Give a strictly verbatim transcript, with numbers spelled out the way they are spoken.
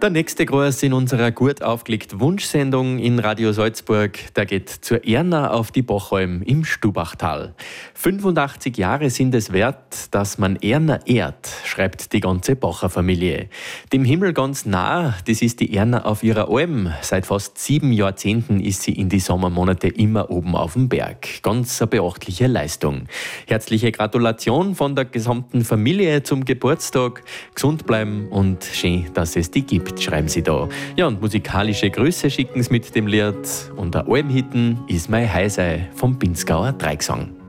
Der nächste Gruß in unserer gut aufgelegten Wunschsendung in Radio Salzburg, der geht zur Erna auf die Bochalm im Stubachtal. fünfundachtzig Jahre sind es wert, dass man Erna ehrt, schreibt die ganze Bacher-Familie. Dem Himmel ganz nah, das ist die Erna auf ihrer Alm. Seit fast sieben Jahrzehnten ist sie in die Sommermonate immer oben auf dem Berg. Ganz eine beachtliche Leistung. Herzliche Gratulation von der gesamten Familie zum Geburtstag. Gesund bleiben und schön, dass es die gibt, schreiben sie da. Ja, und musikalische Grüße schicken sie mit dem Lied. Und der Almhitten ist mein Heisei vom Pinzgauer Dreigesang.